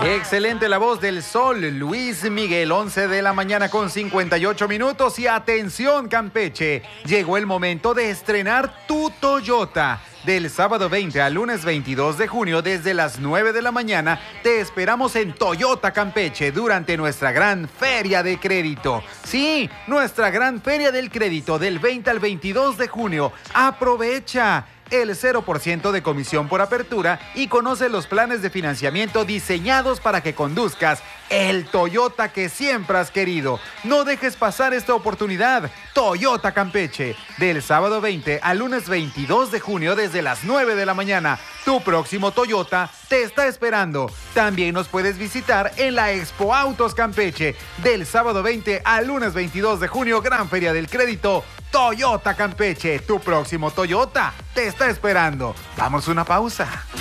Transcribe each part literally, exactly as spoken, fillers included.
Excelente la voz del sol, Luis Miguel, once de la mañana con cincuenta y ocho minutos. Y atención, Campeche, llegó el momento de estrenar tu Toyota. Del sábado veinte al lunes veintidós de junio, desde las nueve de la mañana, te esperamos en Toyota Campeche durante nuestra gran feria de crédito. Sí, nuestra gran feria del crédito del veinte al veintidós de junio. ¡Aprovecha! El cero por ciento de comisión por apertura y conoce los planes de financiamiento diseñados para que conduzcas el Toyota que siempre has querido. No dejes pasar esta oportunidad. Toyota Campeche, del sábado veinte al lunes veintidós de junio desde las nueve de la mañana. Tu próximo Toyota te está esperando. También nos puedes visitar en la Expo Autos Campeche, del sábado veinte al lunes veintidós de junio, Gran Feria del Crédito. Toyota Campeche, tu próximo Toyota te está esperando. Vamos a una pausa.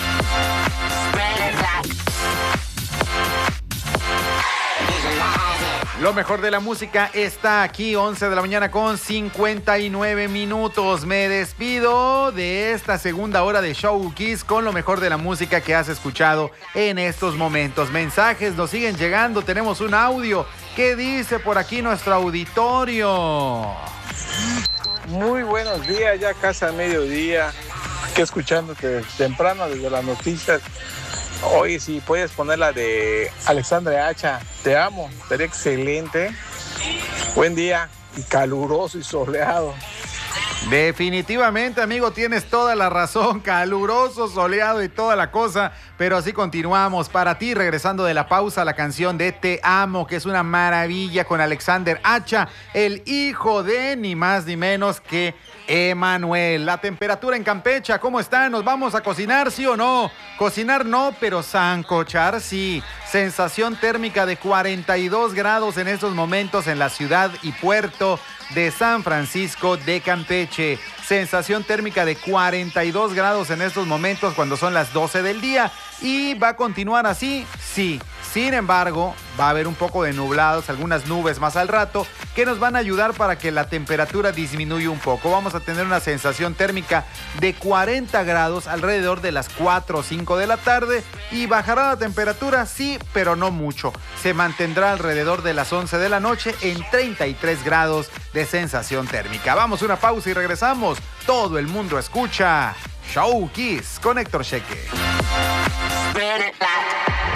Lo mejor de la música está aquí, once de la mañana con cincuenta y nueve minutos. Me despido de esta segunda hora de Show Kiss con lo mejor de la música que has escuchado en estos momentos. Mensajes nos siguen llegando, tenemos un audio. ¿Qué dice por aquí nuestro auditorio? Muy buenos días, ya casi a mediodía, aquí escuchándote temprano desde las noticias. Oye, si puedes poner la de Alexandre Hacha, te amo, sería excelente. Buen día, y caluroso y soleado. Definitivamente, amigo, tienes toda la razón, caluroso, soleado y toda la cosa, pero así continuamos. Para ti, regresando de la pausa, la canción de Te Amo, que es una maravilla con Alexander Hacha, el hijo de ni más ni menos que Emanuel. La temperatura en Campeche, ¿cómo está? ¿Nos vamos a cocinar, sí o no? Cocinar no, pero sancochar sí. Sensación térmica de cuarenta y dos grados en estos momentos en la ciudad y puerto de San Francisco de Campeche. Sensación térmica de cuarenta y dos grados en estos momentos cuando son las doce del día. ¿Y va a continuar así? Sí. Sin embargo, va a haber un poco de nublados, algunas nubes más al rato, que nos van a ayudar para que la temperatura disminuya un poco. Vamos a tener una sensación térmica de cuarenta grados alrededor de las cuatro o cinco de la tarde y bajará la temperatura, sí, pero no mucho. Se mantendrá alrededor de las once de la noche en treinta y tres grados de sensación térmica. Vamos a una pausa y regresamos. Todo el mundo escucha Show Kiss con Héctor Cheque.